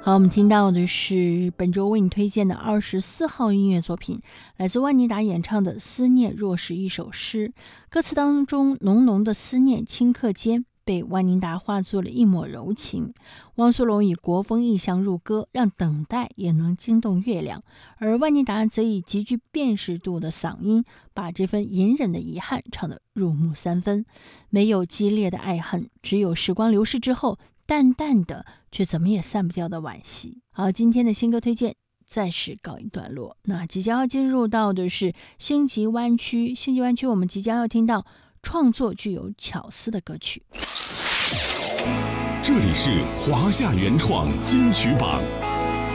好，我们听到的是本周为你推荐的24号音乐作品，来自万妮达演唱的《思念若是一首诗》。歌词当中浓浓的思念顷刻间被万妮达化作了一抹柔情。汪苏泷以国风意象入歌，让等待也能惊动月亮，而万妮达则以极具辨识度的嗓音，把这份隐忍的遗憾唱得入木三分。没有激烈的爱恨，只有时光流逝之后淡淡的却怎么也散不掉的惋惜。好，今天的新歌推荐暂时告一段落，那即将要进入到的是星级湾区。星级湾区我们即将要听到创作具有巧思的歌曲。 这里是华夏原创金曲榜。